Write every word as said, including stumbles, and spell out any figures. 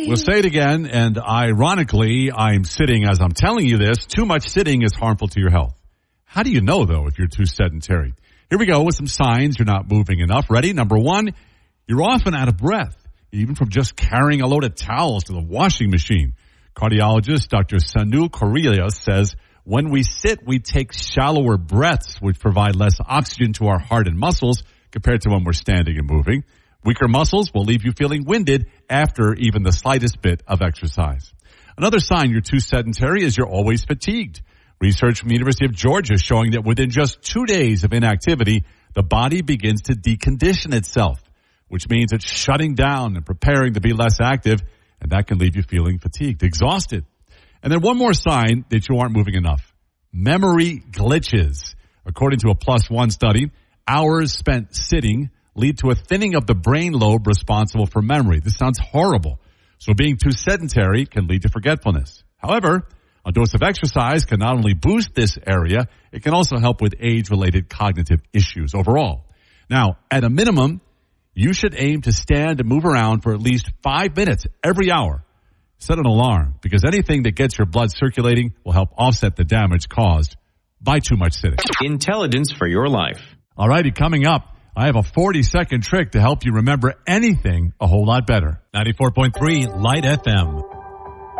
We'll say it again, and ironically, I'm sitting as I'm telling you this. Too much sitting is harmful to your health. How do you know, though, if you're too sedentary? Here we go with some signs you're not moving enough. Ready? Number one, you're often out of breath, even from just carrying a load of towels to the washing machine. Cardiologist Doctor Sanu Correia says when we sit, we take shallower breaths, which provide less oxygen to our heart and muscles compared to when we're standing and moving. Weaker muscles will leave you feeling winded after even the slightest bit of exercise. Another sign you're too sedentary is you're always fatigued. Research from the University of Georgia is showing that within just two days of inactivity, the body begins to decondition itself, which means it's shutting down and preparing to be less active, and that can leave you feeling fatigued, exhausted. And then one more sign that you aren't moving enough. Memory glitches. According to a Plus One study, hours spent sitting lead to a thinning of the brain lobe responsible for memory. This sounds horrible. So being too sedentary can lead to forgetfulness. However, a dose of exercise can not only boost this area, it can also help with age-related cognitive issues overall. Now, at a minimum, you should aim to stand and move around for at least five minutes every hour. Set an alarm, because anything that gets your blood circulating will help offset the damage caused by too much sitting. Intelligence for your life. All righty, coming up, I have a forty-second trick to help you remember anything a whole lot better. ninety-four point three Light F M.